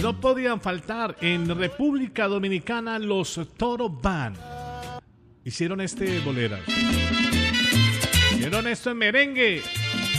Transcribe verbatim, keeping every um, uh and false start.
no podían faltar en República Dominicana los Toro Band. Hicieron este bolero. Hicieron esto en merengue.